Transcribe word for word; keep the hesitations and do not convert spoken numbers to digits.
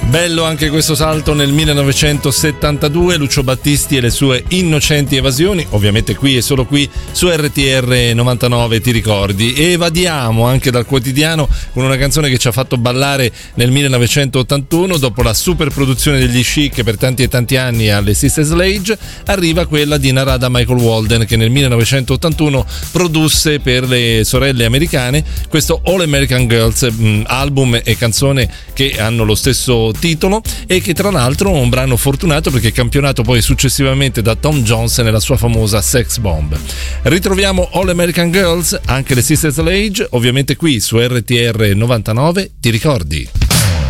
Bello anche questo salto nel millenovecentosettantadue, Lucio Battisti e le sue innocenti evasioni, ovviamente qui e solo qui su R T R novantanove, ti ricordi? E evadiamo anche dal quotidiano con una canzone che ci ha fatto ballare nel millenovecentottantuno, dopo la super produzione degli Chic per tanti e tanti anni alle Sister Sledge, arriva quella di Narada Michael Walden che nel millenovecentottantuno produsse per le sorelle americane questo All American Girls, album e canzone che hanno lo stesso titolo e che tra l'altro è un brano fortunato perché è campionato poi successivamente da Tom Jones nella sua famosa Sex Bomb. Ritroviamo All American Girls, anche le Sister Sledge, ovviamente qui su R T R novantanove, ti ricordi?